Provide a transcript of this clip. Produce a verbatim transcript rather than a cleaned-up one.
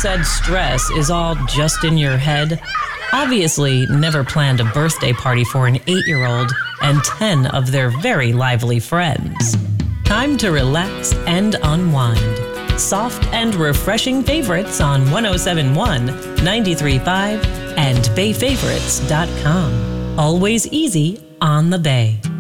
said stress is all just in your head, obviously never planned a birthday party for an eight-year-old and ten of their very lively friends. Time to relax and unwind. Soft and refreshing favorites on one oh seven point one, ninety-three point five, and bay favorites dot com. Always easy on the Bay.